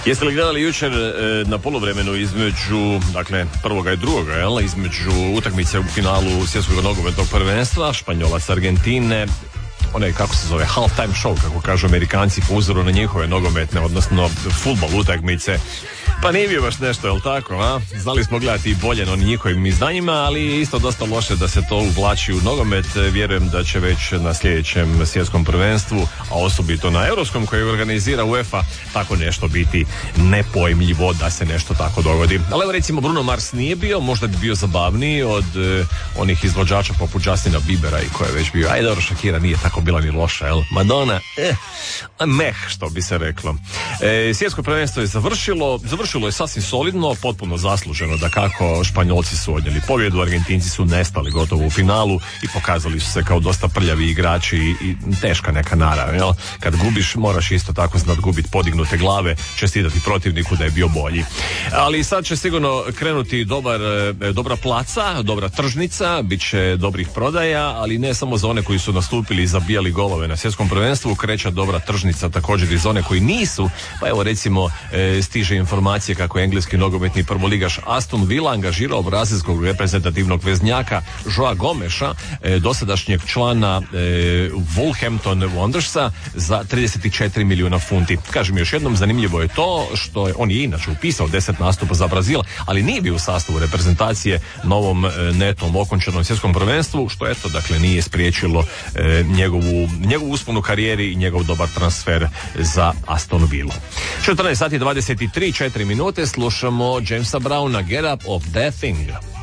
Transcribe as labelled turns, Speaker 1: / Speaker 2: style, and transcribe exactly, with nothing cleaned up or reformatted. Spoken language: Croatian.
Speaker 1: Jeste li gledali jučer e, na poluvremenu između, dakle, prvoga i drugoga, jel? Između utakmice u finalu svjetskog nogometnog prvenstva, Španjolac Argentine, onaj, kako se zove, half time show, kako kažu Amerikanci, po uzoru na njihove nogometne, odnosno fudbal utakmice. Pa nije bio baš nešto, jel tako, a? Znali smo gledati i bolje na njihovim izdanjima, ali isto dosta loše da se to uvlači u nogomet. Vjerujem da će već na sljedećem svjetskom prvenstvu, a osobito na europskom koji organizira UEFA, tako nešto biti nepojmljivo da se nešto tako dogodi. Ali evo, recimo, Bruno Mars nije bio, možda bi bio zabavniji od eh, onih izvođača poput Justina Biebera i ko je već bio. Ajde, dobro, Shakira nije tako bila ni loša, jel? Madonna, eh, meh, što bi se reklo. E, svjetsko prvenstvo je završilo, završilo je sasvim solidno, potpuno zasluženo, da kako Španjolci su odnijeli pobjedu, Argentinci su nestali gotovo u finalu i pokazali su se kao dosta prljavi igrači i, i teška neka narav, jel? Kad gubiš, moraš isto tako znat gubiti podignute glave, čestitati protivniku da je bio bolji. Ali sad će sigurno krenuti dobar, dobra placa, dobra tržnica, bit će dobrih prodaja, ali ne samo za one koji su nastupili i zabijali golove na svjetskom prvenstvu, kreće dobra tržnica također i za one koji nisu, pa evo recimo e, stiže informacije kako je engleski nogometni prvoligaš Aston Villa angažirao brazilskog reprezentativnog veznjaka Joa Gomeša, e, dosadašnjeg člana e, Wolverhampton Wanderersa, za trideset četiri milijuna funti. Kažem još jednom, zanimljivo je to što je, on je inače upisao deset nastupa za Brazil, ali nije bio u sastavu reprezentacije novom e, netom okončanom svjetskom prvenstvu, što eto, dakle, nije spriječilo e, njegovu, njegovu usponu karijeri i njegov dobar transfer za Aston Villa. četrnaest sati dvadeset tri četiri minute, slušamo Jamesa Browna, Get Up Off That Thing.